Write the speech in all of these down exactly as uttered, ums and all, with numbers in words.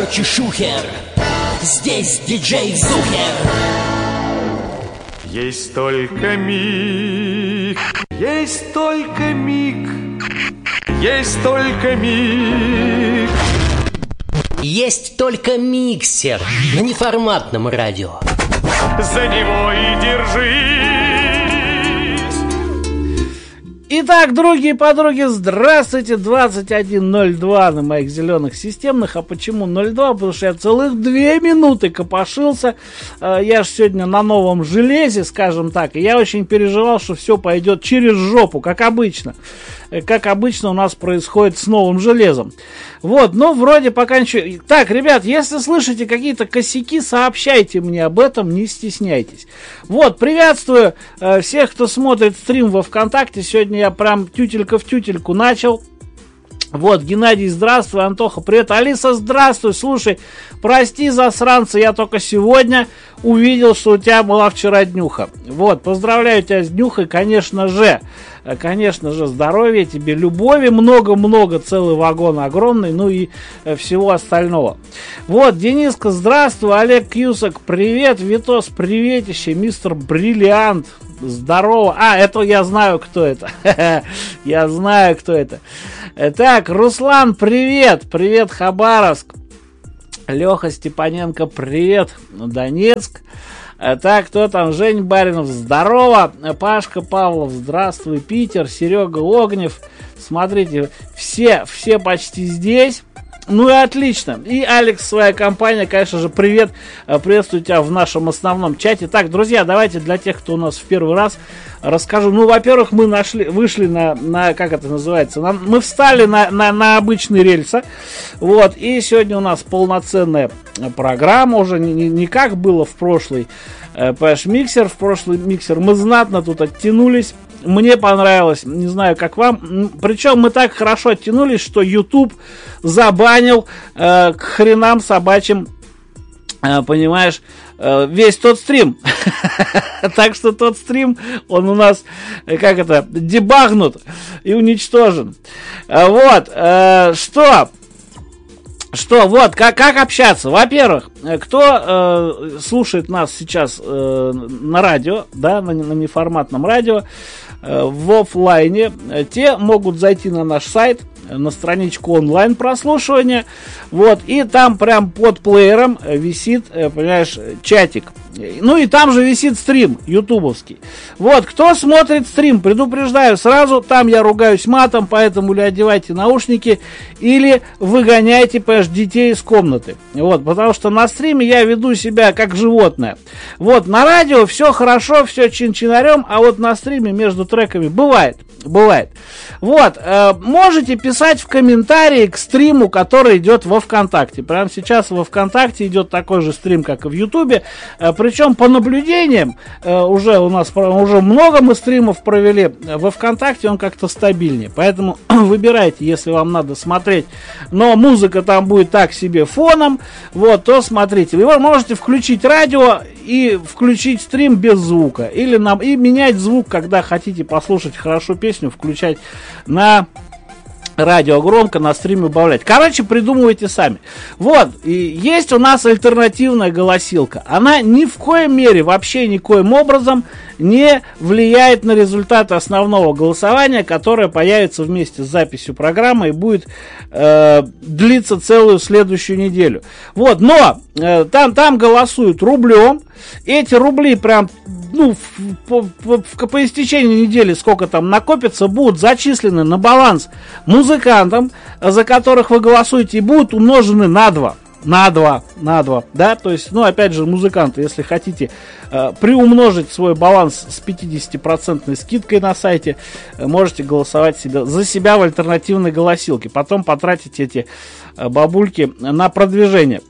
Чешухер, здесь диджей Зухер. Есть только миг, есть только миг, есть только миг. Есть только миксер на неформатном радио. За него и держись. Итак, други и подруги, здравствуйте, двадцать один ноль два на моих зеленых системных. А почему ноль два? Потому что я целых две минуты копошился. Я же сегодня на новом железе, скажем так. И я очень переживал, что все пойдет через жопу, как обычно. Как обычно у нас происходит с новым железом. Вот, ну, вроде пока ничего. Так, ребят, если слышите какие-то косяки, сообщайте мне об этом, не стесняйтесь. Вот, приветствую э, всех, кто смотрит стрим во ВКонтакте. Сегодня я прям тютелька в тютельку начал. Вот, Геннадий, здравствуй, Антоха, привет, Алиса, здравствуй, слушай, прости, засранца, я только сегодня увидел, что у тебя была вчера днюха. Вот, поздравляю тебя с днюхой, конечно же, конечно же, здоровья тебе, любови, много-много, целый вагон огромный, ну и всего остального. Вот, Дениска, здравствуй, Олег Кьюсак, привет, Витос, приветище, мистер Бриллиант, здорово. А, это я знаю, кто это. Я знаю, кто это. Так, Руслан, привет. Привет, Хабаровск. Леха Степаненко, привет. Донецк. Так, кто там? Жень Баринов, здорово. Пашка Павлов, здравствуй. Питер, Серега Огнев. Смотрите, все, все почти здесь. Ну и отлично. И Алекс, своя компания, конечно же, привет. Приветствую тебя в нашем основном чате. Так, друзья, давайте для тех, кто у нас в первый раз, расскажу. Ну, во-первых, мы нашли, вышли на, на как это называется, на, мы встали на, на, на обычные рельсы. Вот, и сегодня у нас полноценная программа, уже не, не, не как было в прошлый, понимаешь, миксер, в прошлый миксер. Мы знатно тут оттянулись. Мне понравилось, не знаю, как вам. Причем мы так хорошо оттянулись, что YouTube забанил э, к хренам собачьим, э, понимаешь, э, весь тот стрим. Так что тот стрим, он у нас, как это, дебагнут и уничтожен. Вот, что... Что, вот, как, как общаться? Во-первых, кто э, слушает нас сейчас э, на радио, да, на, на неформатном радио, э, в офлайне, те могут зайти на наш сайт, на страничку онлайн прослушивания, вот, и там прям под плеером висит, понимаешь, чатик. Ну и там же висит стрим ютубовский. Вот, кто смотрит стрим, предупреждаю сразу, там я ругаюсь матом, поэтому или одевайте наушники, или выгоняйте, понимаешь, детей из комнаты. Вот, потому что на стриме я веду себя как животное. Вот, на радио все хорошо, все чин-чинарем, а вот на стриме между треками бывает. Бывает. Вот, э, можете писать в комментарии к стриму, который идет во ВКонтакте. Прямо сейчас во ВКонтакте идет такой же стрим, как и в Ютубе. Э, причем по наблюдениям, э, уже у нас уже много мы стримов провели. Во ВКонтакте он как-то стабильнее. Поэтому выбирайте, если вам надо смотреть. Но музыка там будет так себе фоном. Вот, то смотрите. Вы можете включить радио и включить стрим без звука. Или нам, и менять звук, когда хотите послушать хорошо песню, включать на радио громко, на стриме убавлять. Короче, придумывайте сами. Вот, и есть у нас альтернативная голосилка. Она ни в коем мере, вообще никоим образом не влияет на результаты основного голосования, которое появится вместе с записью программы и будет э, длиться целую следующую неделю. Вот, но э, там, там голосуют рублем. Эти рубли прям, ну, по, по, по, по истечении недели, сколько там накопится, будут зачислены на баланс музыкантам, за которых вы голосуете, и будут умножены на два. На два, на два, да, то есть, ну, опять же, музыканты, если хотите э, приумножить свой баланс с пятидесятипроцентной скидкой на сайте, э, можете голосовать себя, за себя в альтернативной голосилке, потом потратить эти э, бабульки на продвижение.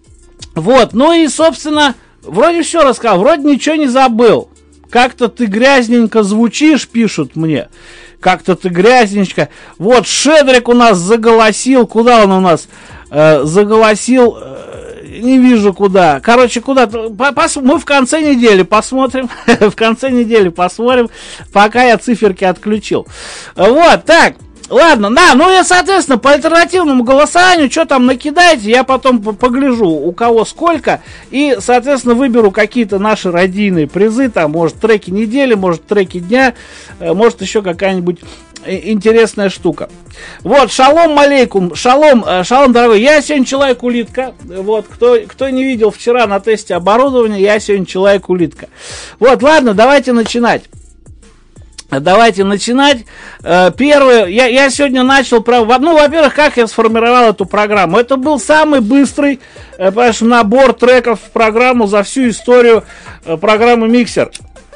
Вот, ну и, собственно, вроде все рассказал, вроде ничего не забыл. Как-то ты грязненько звучишь, пишут мне. Как-то ты грязненько. Вот Шедрик у нас заголосил. Куда он у нас э, заголосил? Э, не вижу куда. Короче, куда-то. Пос- мы в конце недели посмотрим. В конце недели посмотрим. Пока я циферки отключил. Вот, так. ладно, да, ну и, соответственно, по альтернативному голосованию, что там накидайте, я потом погляжу, у кого сколько, и, соответственно, выберу какие-то наши радийные призы, там, может, треки недели, может, треки дня, может, еще какая-нибудь интересная штука. Вот, шалом алейкум, шалом, шалом, дорогой, я сегодня человек-улитка, вот, кто, кто не видел вчера на тесте оборудования, я сегодня человек-улитка. Вот, ладно, давайте начинать. Давайте начинать. Первое, я, я сегодня начал, ну, во-первых, как я сформировал эту программу. Это был самый быстрый, понимаешь, набор треков в программу за всю историю программы Mixer.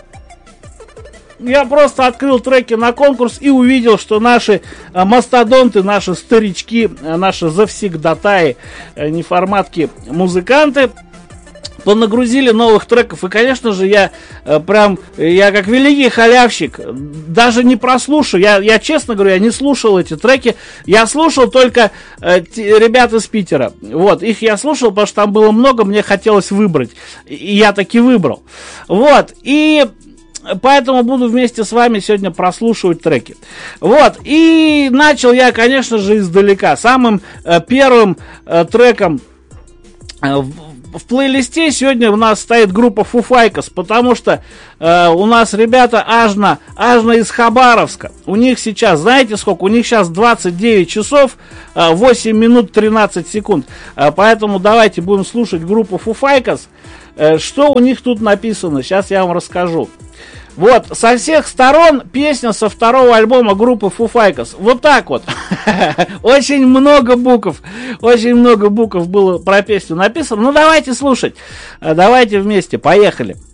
Я просто открыл треки на конкурс и увидел, что наши мастодонты, наши старички, наши завсегдатаи, неформатки, музыканты понагрузили новых треков. И, конечно же, я прям, я как великий халявщик, даже не прослушаю. Я, я честно говорю, я не слушал эти треки. Я слушал только э, те, ребят из Питера. Вот, их я слушал, потому что там было много, мне хотелось выбрать. И я таки выбрал. Вот, и... Поэтому буду вместе с вами сегодня прослушивать треки. Вот, и начал я, конечно же, издалека. Самым э, первым э, треком э, в, в плейлисте сегодня у нас стоит группа Foo Fighters, потому что э, у нас ребята ажно, ажно из Хабаровска. У них сейчас, знаете сколько? У них сейчас двадцать девять часов, э, восемь минут тринадцать секунд. Э, поэтому давайте будем слушать группу Foo Fighters. Э, что у них тут написано? Сейчас я вам расскажу. Вот, со всех сторон песня со второго альбома группы Foo Fighters. Вот так вот. Очень много букв. Очень много букв было про песню написано. Ну, давайте слушать. Давайте вместе. Поехали.